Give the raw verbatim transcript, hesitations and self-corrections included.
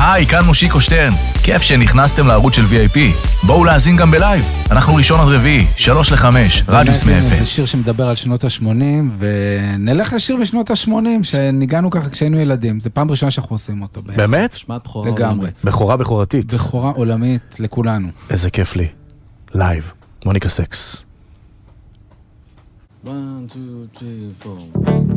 היי, כאן מושיקו שטרן. כיף שנכנסתם לערוץ של וי איי פי. בואו להאזין גם בלייב. אנחנו ראשון עד רביעי, שלוש לחמש, רדיוס מאפס. זה שיר שמדבר על שנות ה-שמונים, ונלך לשיר בשנות ה-שמונים, שניגענו ככה כשהיינו ילדים. זה פעם ראשונה שאנחנו עושים אותו. באמת? שמעת בכורה לגמרי. עולמית. בכורה בכורתית. בכורה עולמית לכולנו. איזה כיף לי. לייב. מוניקה סקס. one, two, three, four